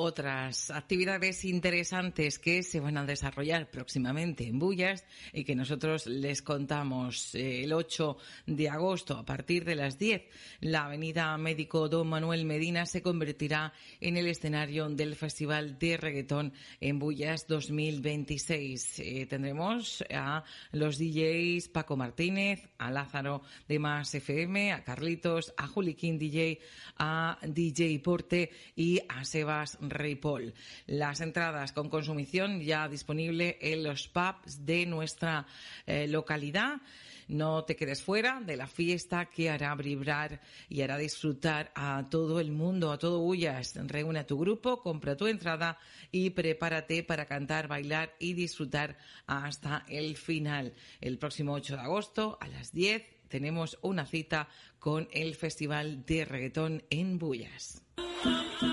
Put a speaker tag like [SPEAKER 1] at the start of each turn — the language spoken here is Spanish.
[SPEAKER 1] otras actividades interesantes que se van a desarrollar próximamente en Bullas y que nosotros les contamos el 8 de agosto a partir de las 10. La avenida Médico Don Manuel Medina se convertirá en el escenario del Festival de Reggaetón en Bullas 2026. Tendremos a los DJs Paco Martínez, a Lázaro de Más FM, a Carlitos, a Juli King DJ, a DJ Porte y a Sebas Ripoll. Las entradas con consumición ya disponible en los pubs de nuestra localidad. No te quedes fuera de la fiesta que hará vibrar y hará disfrutar a todo el mundo, a todo Bullas. Reúne a tu grupo, compra tu entrada y prepárate para cantar, bailar y disfrutar hasta el final. El próximo 8 de agosto a las 10 tenemos una cita con el Festival de Reggaetón en Bullas.